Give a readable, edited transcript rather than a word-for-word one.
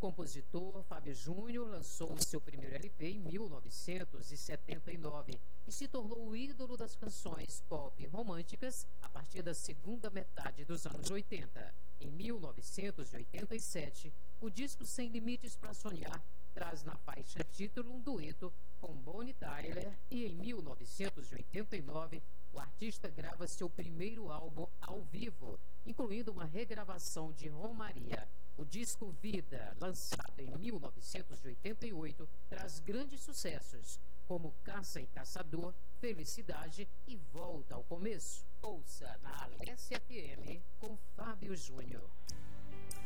compositor Fábio Júnior lançou seu primeiro LP em 1979 e se tornou o ídolo das canções pop românticas a partir da segunda metade dos anos 80. Em 1987, o disco Sem Limites para Sonhar traz na faixa título um dueto com Bonnie Tyler e em 1989 o artista grava seu primeiro álbum ao vivo, incluindo uma regravação de Romaria. O disco Vida, lançado em 1988, traz grandes sucessos, como Caça e Caçador, Felicidade e Volta ao Começo. Ouça na Alessia FM com Fábio Júnior.